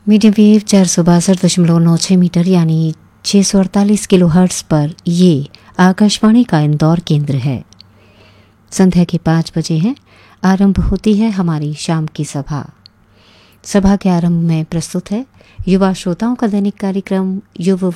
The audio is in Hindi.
मीडियम वेव 462.96 मीटर यानी 648 किलो हर्ट्ज पर ये आकाशवाणी का इंदौर केंद्र है। संध्या के 5 बजे हैं, आरंभ होती है हमारी शाम की सभा। सभा के आरंभ में प्रस्तुत है युवा श्रोताओं का दैनिक कार्यक्रम युवा